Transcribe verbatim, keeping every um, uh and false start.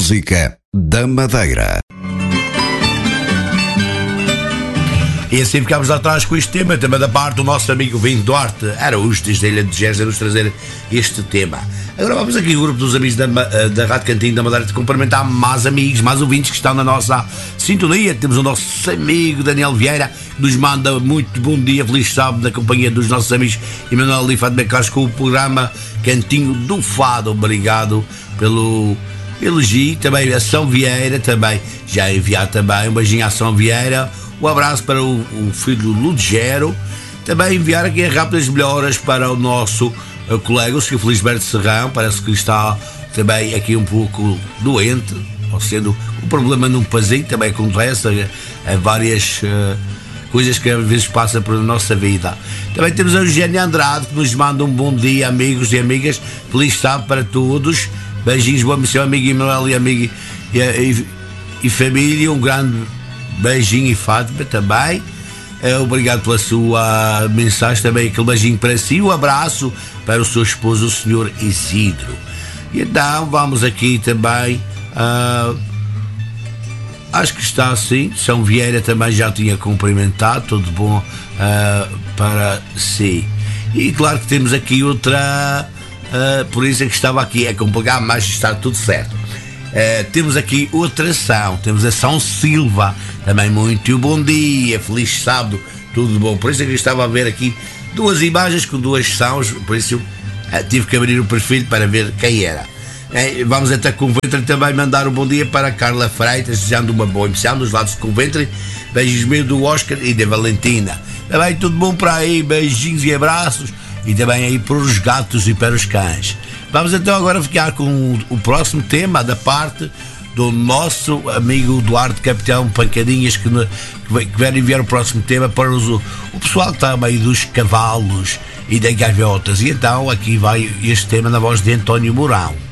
música da Madeira. E assim ficámos atrás com este tema, também da parte do nosso amigo Vinho Duarte Araújo, desde a Ilha de Gerges, a nos trazer este tema. Agora vamos aqui o grupo dos amigos da, da Rádio Cantinho da Madeira de cumprimentar mais amigos, mais ouvintes que estão na nossa sintonia. Temos o nosso amigo Daniel Vieira, que nos manda muito bom dia, feliz sábado, na companhia dos nossos amigos Emanuel Lifa de Becas com o programa Cantinho do Fado. Obrigado pelo elogio. Também a São Vieira, também já enviar também um beijinho à São Vieira. Um abraço para o, o filho Ludgero. Também enviar aqui as rápidas melhoras para o nosso uh, colega, o senhor Felisberto Serrão. Parece que está também aqui um pouco doente, ou sendo um problema num pezinho, também acontece a, a várias uh, coisas que às vezes passam pela nossa vida. Também temos a Eugénia Andrade, que nos manda um bom dia, amigos e amigas. Feliz sábado para todos. Beijinhos, boa missão, amigo Emanuel e amigo e, e, e família. Um grande beijinho e Fátima também. É, obrigado pela sua mensagem também, aquele beijinho para si, um abraço para o seu esposo, o senhor Isidro. E então vamos aqui também, uh, acho que está assim, São Vieira também já tinha cumprimentado, tudo bom uh, para si. E claro que temos aqui outra, uh, por isso é que estava aqui a complicar, mas está tudo certo. Uh, temos aqui outra ação, temos a São Silva, também muito bom dia, feliz sábado, tudo bom. Por isso é que eu estava a ver aqui duas imagens com duas sãos, por isso eu uh, tive que abrir o perfil para ver quem era. Uh, vamos até Conventre também mandar um bom dia para a Carla Freitas, desejando uma boa emissão dos lados de Conventre. Beijos meus do Oscar e da Valentina. Também tudo bom para aí, beijinhos e abraços, e também aí para os gatos e para os cães. Vamos então agora ficar com o próximo tema da parte do nosso amigo Duarte Capitão Pancadinhas, que, que vai enviar o próximo tema para os, o pessoal que está meio dos cavalos e das gaviotas. E então aqui vai este tema na voz de António Mourão.